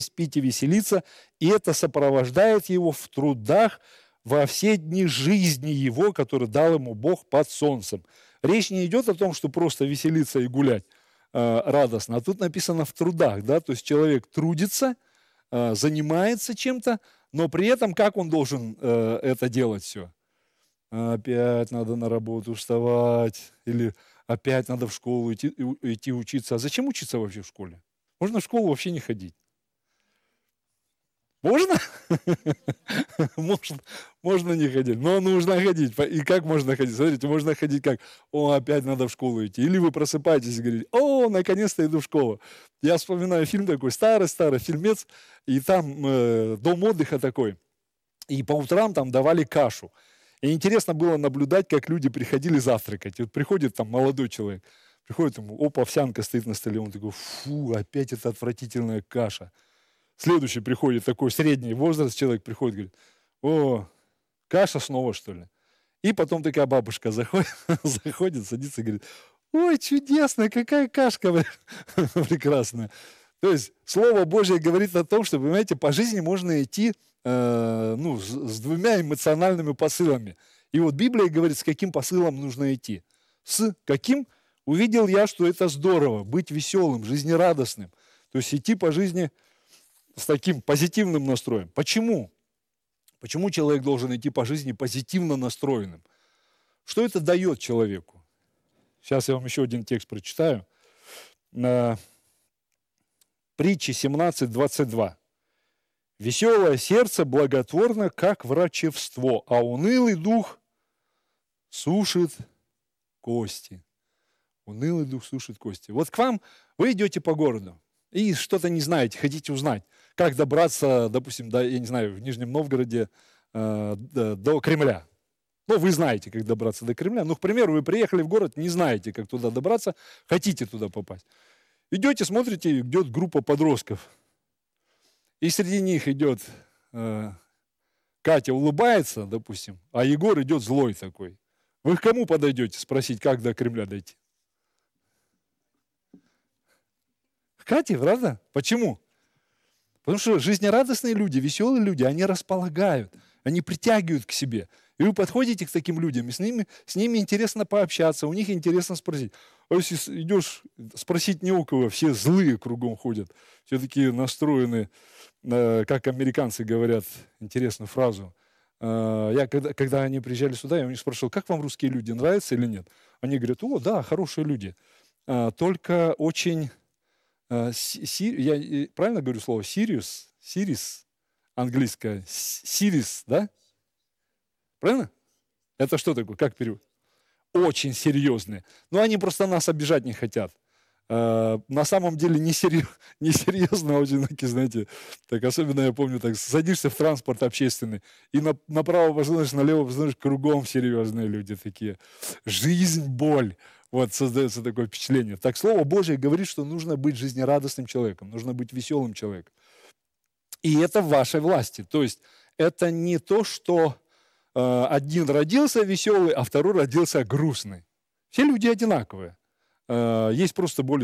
пить и веселиться, и это сопровождает его в трудах во все дни жизни его, который дал ему Бог под солнцем. Речь не идет о том, что просто веселиться и гулять радостно, а тут написано в трудах, да, то есть человек трудится, занимается чем-то, но при этом как он должен это делать все? Опять надо на работу вставать, или опять надо в школу идти учиться. А зачем учиться вообще в школе? Можно в школу вообще не ходить. Можно? Можно не ходить, но нужно ходить. И как можно ходить? Смотрите, можно ходить как, опять надо в школу идти. Или вы просыпаетесь и говорите, наконец-то иду в школу. Я вспоминаю фильм такой, старый-старый фильмец, и там дом отдыха такой. И по утрам там давали кашу. И интересно было наблюдать, как люди приходили завтракать. И вот приходит там молодой человек, приходит ему, овсянка стоит на столе, он такой, фу, опять эта отвратительная каша. Следующий приходит, такой средний возраст, человек приходит, говорит, каша снова, что ли? И потом такая бабушка заходит, садится и говорит, ой, чудесно, какая кашка прекрасная. То есть Слово Божье говорит о том, что, понимаете, по жизни можно идти с двумя эмоциональными посылами. И вот Библия говорит, с каким посылом нужно идти. С каким? Увидел я, что это здорово, быть веселым, жизнерадостным. То есть идти по жизни с таким позитивным настроем. Почему? Почему человек должен идти по жизни позитивно настроенным? Что это дает человеку? Сейчас я вам еще один текст прочитаю. Притчи 17:22. «Веселое сердце благотворно, как врачевство, а унылый дух сушит кости». Унылый дух сушит кости. Вот к вам, вы идете по городу и что-то не знаете, хотите узнать, как добраться, допустим, я не знаю, в Нижнем Новгороде до Кремля. Вы знаете, как добраться до Кремля. К примеру, вы приехали в город, не знаете, как туда добраться, хотите туда попасть. Идете, смотрите, идет группа подростков. И среди них идет Катя улыбается, допустим, а Егор идет злой такой. Вы к кому подойдете спросить, как до Кремля дойти? К Кате, правда? Почему? Потому что жизнерадостные люди, веселые люди, они располагают, они притягивают к себе. И вы подходите к таким людям, и с ними интересно пообщаться, у них интересно спросить. А если идешь спросить не у кого, все злые кругом ходят, все такие настроены, как американцы говорят, интересную фразу. Я, когда они приезжали сюда, я у них спрашивал, как вам русские люди, нравятся или нет? Они говорят, да, хорошие люди, только очень... Я правильно говорю слово Сирис, английское, Сирис, да? Правильно? Это что такое? Как перевод? Очень серьезные. Но они просто нас обижать не хотят. На самом деле несерьезно, очень такие, знаете, так особенно я помню, так садишься в транспорт общественный, и направо посмотришь, налево посмотришь, кругом серьезные люди такие. Жизнь, боль. Вот создается такое впечатление. Так Слово Божье говорит, что нужно быть жизнерадостным человеком, нужно быть веселым человеком. И это в вашей власти. То есть это не то, что один родился веселый, а второй родился грустный. Все люди одинаковые. Есть просто более,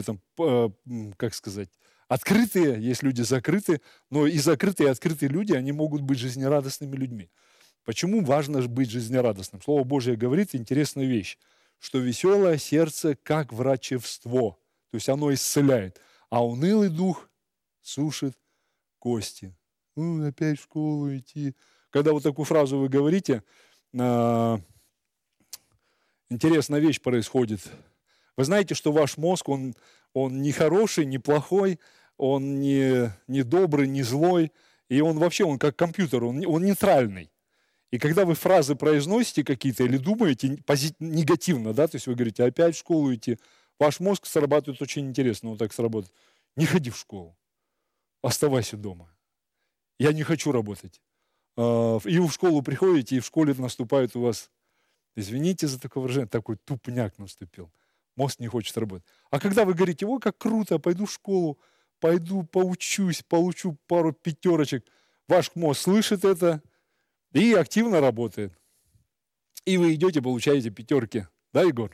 открытые, есть люди закрытые, но и закрытые, и открытые люди, они могут быть жизнерадостными людьми. Почему важно быть жизнерадостным? Слово Божье говорит интересную вещь, что веселое сердце как врачевство, то есть оно исцеляет, а унылый дух сушит кости. Опять в школу идти. Когда вот такую фразу вы говорите, интересная вещь происходит. Вы знаете, что ваш мозг, он не хороший, не плохой, он не добрый, не злой, и он вообще, он как компьютер, он нейтральный. И когда вы фразы произносите какие-то или думаете негативно, да, то есть вы говорите, опять в школу идти, ваш мозг срабатывает очень интересно, он так сработает. Не ходи в школу, оставайся дома. Я не хочу работать. И вы в школу приходите, и в школе наступает у вас, извините за такое выражение, такой тупняк наступил. Мозг не хочет работать. А когда вы говорите, как круто, пойду в школу, пойду поучусь, получу пару пятерочек, ваш мозг слышит это и активно работает. И вы идете, получаете пятерки. Да, Егор?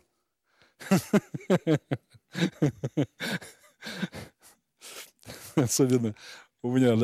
Особенно У меня